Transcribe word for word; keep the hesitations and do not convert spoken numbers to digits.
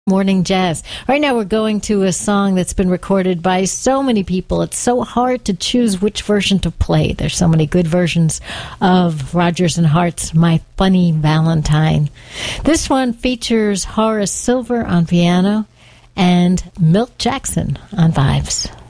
Morning Jazz. Right now we're going to a song that's been recorded by so many people. It's so hard to choose which version to play. There's so many good versions of Rodgers and Hart's My Funny Valentine. This one features Horace Silver on piano and Milt Jackson on vibes.